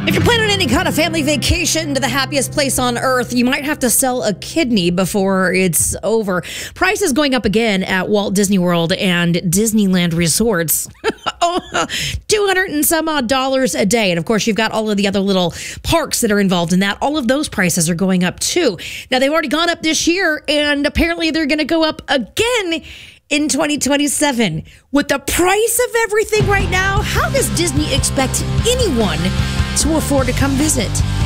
If you're planning any kind of family vacation to the happiest place on earth, you might have to sell a kidney before it's over. Prices going up again at Walt Disney World and Disneyland resorts. $200 and some odd a day. And of course, you've got all of the other little parks that are involved in that. All of those prices are going up too. Now, they've already gone up this year, and apparently they're going to go up again in 2027. With the price of everything right now, how does Disney expect anyone to afford to come visit?